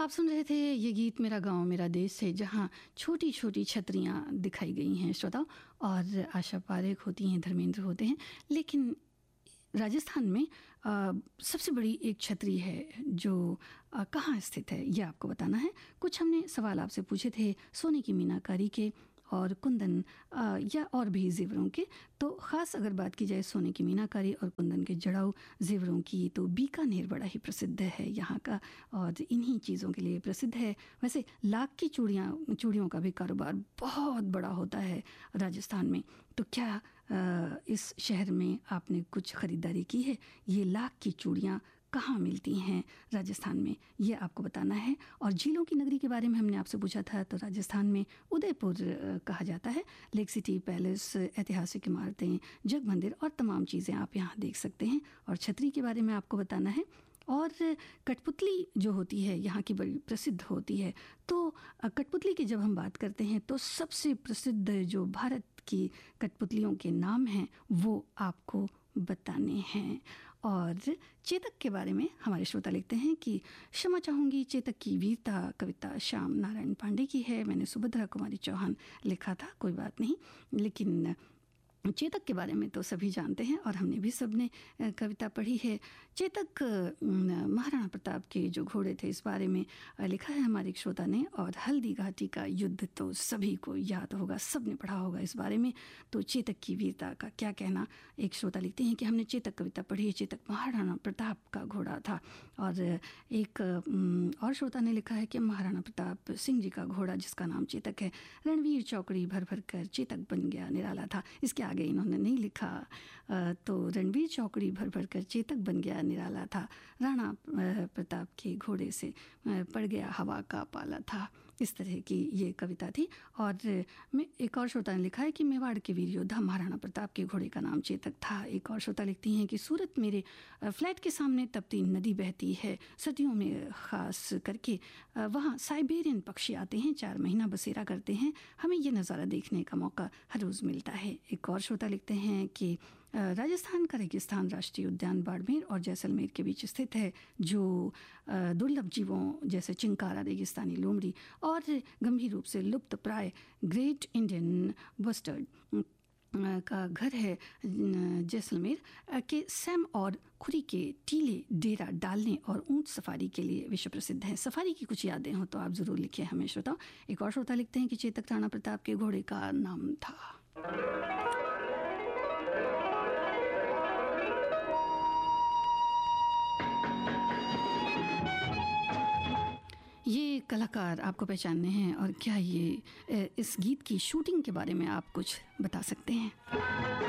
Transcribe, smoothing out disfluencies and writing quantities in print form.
आप सुन रहे थे ये गीत मेरा गांव मेरा देश से, जहां छोटी छोटी छतरियां दिखाई गई हैं श्रोताओं, और आशा पारेख होती हैं, धर्मेंद्र होते हैं। लेकिन राजस्थान में सबसे बड़ी एक छतरी है जो कहाँ स्थित है, ये आपको बताना है। कुछ हमने सवाल आपसे पूछे थे सोने की मीनाकारी के और कुंदन या और भी जेवरों के। तो ख़ास अगर बात की जाए सोने की मीनाकारी और कुंदन के जड़ाऊ जेवरों की, तो बीकानेर बड़ा ही प्रसिद्ध है यहाँ का, और इन्हीं चीज़ों के लिए प्रसिद्ध है। वैसे लाख की चूड़ियों का भी कारोबार बहुत बड़ा होता है राजस्थान में। तो क्या इस शहर में आपने कुछ ख़रीदारी की है? ये लाख की चूड़ियाँ कहाँ मिलती हैं राजस्थान में, ये आपको बताना है। और झीलों की नगरी के बारे में हमने आपसे पूछा था, तो राजस्थान में उदयपुर कहा जाता है। लेक सिटी पैलेस, ऐतिहासिक इमारतें, जग मंदिर और तमाम चीज़ें आप यहाँ देख सकते हैं। और छतरी के बारे में आपको बताना है। और कठपुतली जो होती है यहाँ की बड़ी प्रसिद्ध होती है। तो कठपुतली की जब हम बात करते हैं तो सबसे प्रसिद्ध जो भारत की कठपुतलियों के नाम हैं वो आपको बताने हैं। और चेतक के बारे में हमारे श्रोता लिखते हैं कि क्षमा चाहूँगी, चेतक की वीरता कविता श्याम नारायण पांडे की है। मैंने सुभद्रा कुमारी चौहान लिखा था, कोई बात नहीं। लेकिन चेतक के बारे में तो सभी जानते हैं और हमने भी सबने कविता पढ़ी है। चेतक महाराणा प्रताप के जो घोड़े थे, इस बारे में लिखा है हमारे एक श्रोता ने। और हल्दी घाटी का युद्ध तो सभी को याद होगा, सबने पढ़ा होगा इस बारे में। तो चेतक की वीरता का क्या कहना। एक श्रोता लिखते हैं कि हमने चेतक कविता पढ़ी है, चेतक महाराणा प्रताप का घोड़ा था। और एक और श्रोता ने लिखा है कि महाराणा प्रताप सिंह जी का घोड़ा जिसका नाम चेतक है, रणवीर चौकड़ी भर भर कर चेतक बन गया निराला था। इसके आगे इन्होंने नहीं लिखा। तो रणवीर चौकड़ी भर भर कर चेतक बन गया निराला था, राणा प्रताप के घोड़े से पड़ गया हवा का पाला था। इस तरह की ये कविता थी। और एक और श्रोता ने लिखा है कि मेवाड़ के वीर योद्धा महाराणा प्रताप के घोड़े का नाम चेतक था। एक और श्रोता लिखती हैं कि सूरत मेरे फ्लैट के सामने तपती नदी बहती है, सर्दियों में ख़ास करके वहाँ साइबेरियन पक्षी आते हैं, 4 महीना बसेरा करते हैं, हमें ये नज़ारा देखने का मौका हर रोज़ मिलता है। एक और श्रोता लिखते हैं कि राजस्थान का रेगिस्तान राष्ट्रीय उद्यान बाड़मेर और जैसलमेर के बीच स्थित है, जो दुर्लभ जीवों जैसे चिंकारा, रेगिस्तानी लोमड़ी और गंभीर रूप से लुप्त प्राय ग्रेट इंडियन बस्टर्ड का घर है। जैसलमेर के सैम और खुरी के टीले डेरा डालने और ऊंट सफारी के लिए विश्व प्रसिद्ध है। सफारी की कुछ यादें हो तो आप ज़रूर लिखिए हमें श्रोताओं। एक और श्रोता लिखते हैं कि चेतक राणा प्रताप के घोड़े का नाम था। ये कलाकार आपको पहचानने हैं, और क्या ये इस गीत की शूटिंग के बारे में आप कुछ बता सकते हैं?